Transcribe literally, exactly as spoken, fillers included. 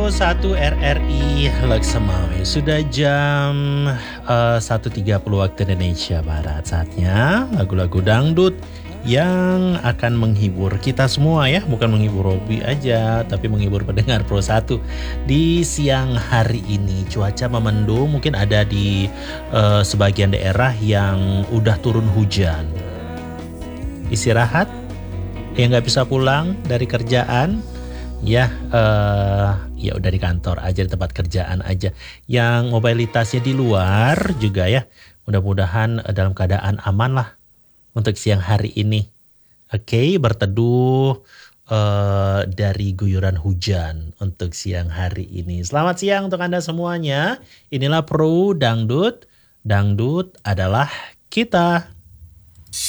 Pro satu R R I Loksemawe. Sudah jam uh, satu tiga puluh waktu Indonesia Barat. Saatnya lagu-lagu dangdut yang akan menghibur kita semua ya. Bukan menghibur Robi aja, tapi menghibur pendengar Pro satu. Di siang hari ini cuaca memendung. Mungkin ada di uh, sebagian daerah yang udah turun hujan. Istirahat, yang gak bisa pulang dari kerjaan, ya uh, ya udah di kantor aja, di tempat kerjaan aja. Yang mobilitasnya di luar juga ya, mudah-mudahan uh, dalam keadaan aman lah untuk siang hari ini. Oke, okay, berteduh uh, dari guyuran hujan untuk siang hari ini. Selamat siang untuk Anda semuanya. Inilah Pro Dangdut. Dangdut adalah kita.